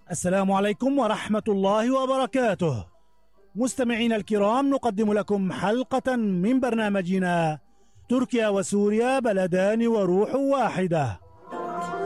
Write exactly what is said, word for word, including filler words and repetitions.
السلام عليكم ورحمة الله وبركاته. مستمعينا الكرام، نقدم لكم حلقة من برنامجنا تركيا وسوريا بلدان وروح واحدة.